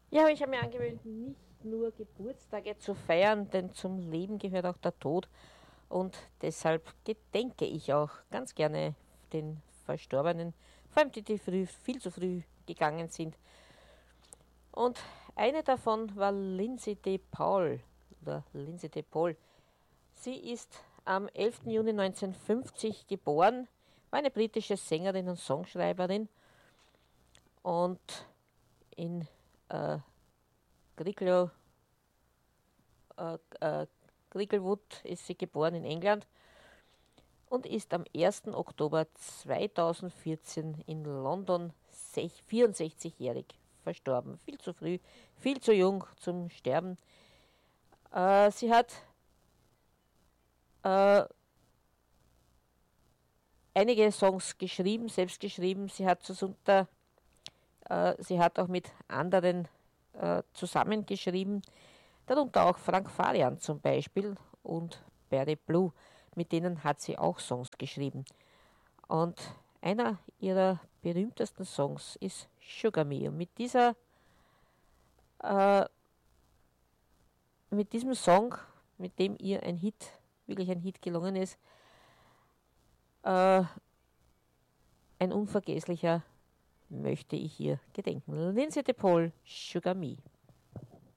Ja, ich habe mir angewöhnt, nicht nur Geburtstage zu feiern, denn zum Leben gehört auch der Tod. Und deshalb gedenke ich auch ganz gerne den Verstorbenen, vor allem die, die viel zu früh gegangen sind. Und eine davon war Lindsay de Paul, oder Lindsay de Paul. Sie ist am 11. Juni 1950 geboren, war eine britische Sängerin und Songschreiberin und in Griglow, Cricklewood ist sie geboren in England und ist am 1. Oktober 2014 in London 64-jährig verstorben. Viel zu früh, viel zu jung zum Sterben. Sie hat äh, einige Songs geschrieben, selbst geschrieben. Sie hat auch mit anderen zusammengeschrieben, darunter auch Frank Farian zum Beispiel und Barry Blue. Mit denen hat sie auch Songs geschrieben. Und einer ihrer berühmtesten Songs ist Sugar Me. Und äh, mit diesem Song, mit dem ihr ein Hit, wirklich ein Hit gelungen ist, äh, ein unvergesslicher, möchte ich hier gedenken. Lindsay de Paul, Sugar Me.